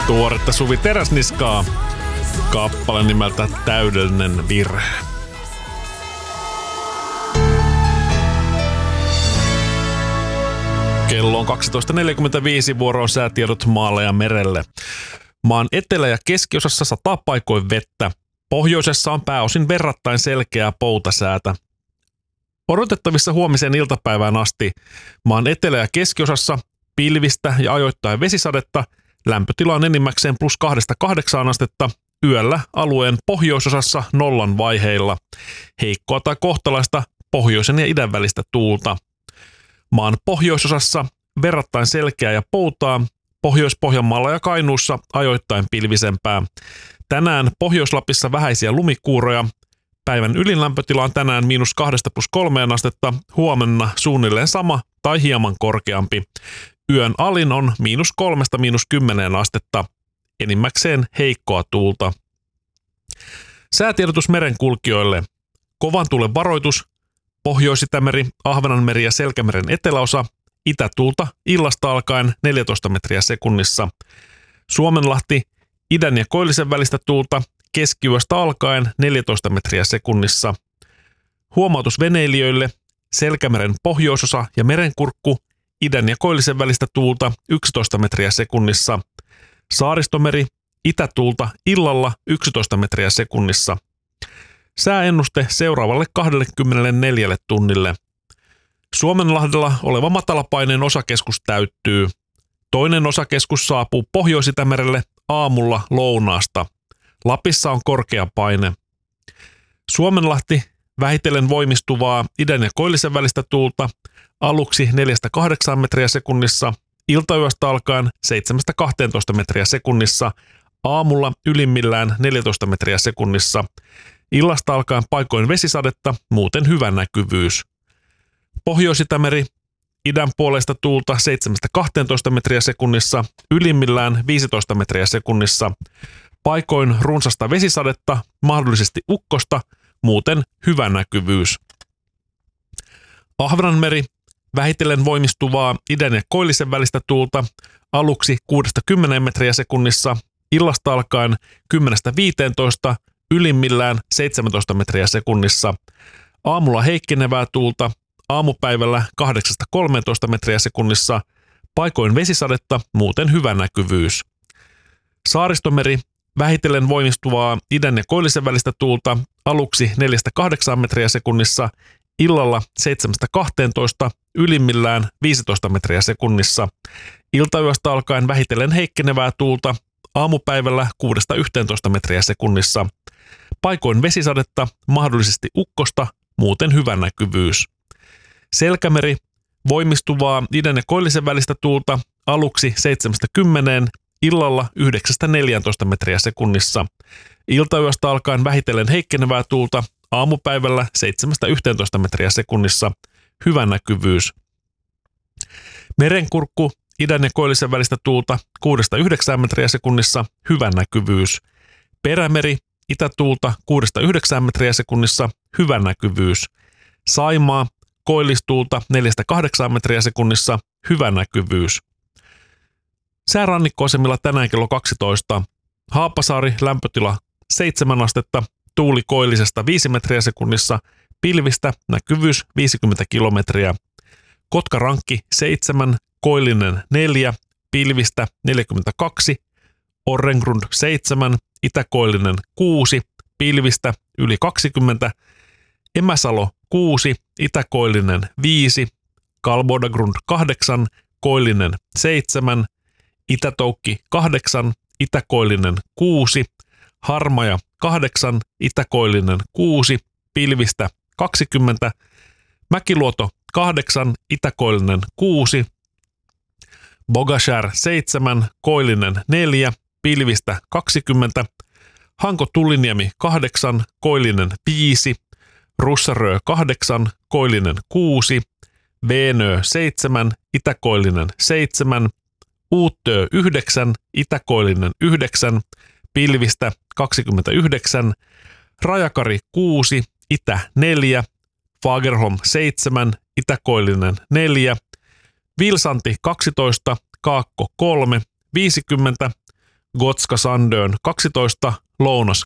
Tuoretta Suvi Teräsniskaa, kappale nimeltä Täydellinen virhe. Kello on 12.45, vuoroon säätiedot maalle ja merelle. Maan etelä- ja keskiosassa sataa paikoin vettä. Pohjoisessa on pääosin verrattain selkeää poutasäätä. Odotettavissa huomisen iltapäivään asti maan etelä- ja keskiosassa pilvistä ja ajoittain vesisadetta. Lämpötila on enimmäkseen +2–8 astetta. Yöllä alueen pohjoisosassa 0 vaiheilla. Heikkoa tai kohtalaista pohjoisen ja idän välistä tuulta. Maan pohjoisosassa verrattain selkeää ja poutaa. Pohjois-Pohjanmaalla ja Kainuussa ajoittain pilvisempää. Tänään Pohjois-Lapissa vähäisiä lumikuuroja. Päivän ylinlämpötila on tänään -2–3 astetta. Huomenna suunnilleen sama tai hieman korkeampi. Yön alin on -3–10 astetta. Enimmäkseen heikkoa tuulta. Säätiedotus merenkulkijoille. Kovan tuulen varoitus. Pohjois-Itämeri, Ahvenanmeri ja Selkämeren eteläosa. Itätuulta illasta alkaen 14 metriä sekunnissa. Suomenlahti, idän ja koillisen välistä tuulta. Keskiyöstä alkaen 14 metriä sekunnissa. Huomautus veneilijöille. Selkämeren pohjoisosa ja merenkurkku. Idän ja koillisen välistä tuulta 11 metriä sekunnissa. Saaristomeri, itätuulta illalla 11 metriä sekunnissa. Sääennuste seuraavalle 24 tunnille. Suomenlahdella oleva matalapaineen osakeskus täyttyy. Toinen osakeskus saapuu Pohjois-Itämerelle aamulla lounaasta. Lapissa on korkea paine. Suomenlahti vähitellen voimistuvaa idän ja koillisen välistä tuulta aluksi 4–8 metriä sekunnissa, iltayöstä alkaen 7–12 metriä sekunnissa, aamulla ylimmillään 14 metriä sekunnissa, illasta alkaen paikoin vesisadetta, muuten hyvä näkyvyys. Pohjois-Itämeri, idän puolesta tuulta 7–12 metriä sekunnissa, ylimmillään 15 metriä sekunnissa, paikoin runsasta vesisadetta, mahdollisesti ukkosta, muuten hyvä näkyvyys. Ahvenanmeri, vähitellen voimistuvaa idän ja koillisen välistä tuulta, aluksi 6–10 metriä sekunnissa, illasta alkaen 10–15, ylimmillään 17 metriä sekunnissa, aamulla heikkenevää tuulta, aamupäivällä 8–13 metriä sekunnissa, paikoin vesisadetta, muuten hyvä näkyvyys. Saaristomeri, vähitellen voimistuvaa idän ja koillisen välistä tuulta, aluksi 4–8 metriä sekunnissa, illalla 7–12, ylimmillään 15 metriä sekunnissa, iltayöstä alkaen vähitellen heikkenevää tuulta, aamupäivällä 6–11 metriä sekunnissa, paikoin vesisadetta, mahdollisesti ukkosta, muuten hyvä näkyvyys. Selkämeri, voimistuvaa idän ja koillisen välistä tuulta, aluksi 7–10, illalla 9–14 metriä sekunnissa, iltayöstä alkaen vähitellen heikkenevää tuulta, aamupäivällä 7–11 metriä sekunnissa, hyvä näkyvyys. Merenkurkku, idän ja koillisen välistä tuulta 6–9 metriä sekunnissa, hyvä näkyvyys. Perämeri, itätuulta 6–9 metriä sekunnissa, hyvä näkyvyys. Saimaa, koillistuulta 4–8 metriä sekunnissa, hyvä näkyvyys. Säärannikkoasemilla tänään kello 12. Haapasaari, lämpötila 7 astetta, tuuli koillisesta 5 metriä sekunnissa, pilvistä, näkyvyys 50 kilometriä. Kotkarankki 7, koillinen 4, pilvistä 42, Orrengrund 7, itäkoillinen 6, pilvistä yli 20, Emäsalo 6, itäkoillinen 5, Kalbodagrund 8, koillinen 7, Itätoukki 8, itäkoillinen 6, Harmaja 8, itäkoillinen 6, pilvistä 20, Mäkiluoto 8, itäkoillinen 6, Bogashär 7, koillinen 4, pilvistä 20, Hanko-Tulliniemi 8, koillinen 5, Russarö 8, koillinen 6, Veenö 7, itäkoillinen 7, Uuttöö 9, itäkoillinen 9, pilvistä 29, Rajakari 6, itä 4, Fagerholm 7, itäkoillinen 4, Vilsanti 12, Kaakko 3, 50, Gotska Sandön 12, lounas